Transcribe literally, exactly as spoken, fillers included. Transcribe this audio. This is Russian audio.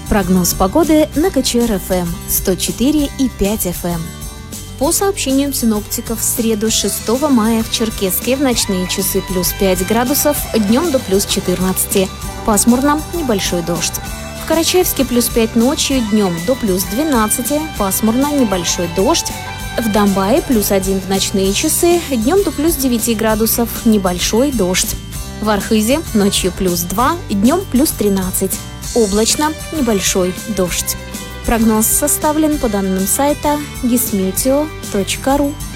Прогноз погоды на ка че эр эф эм сто четыре и пять эф эм. По сообщениям синоптиков, в среду шестого мая в Черкесске в ночные часы плюс пять градусов, днем до плюс четырнадцать. Пасмурно, небольшой дождь. В Карачаевске плюс пять ночью, днем до плюс двенадцать, пасмурно, небольшой дождь. В Домбае плюс один в ночные часы, днем до плюс девять градусов, небольшой дождь. В Архизе ночью плюс два, днем плюс тринадцать. Облачно, небольшой дождь. Прогноз составлен по данным сайта гисметео точка ру.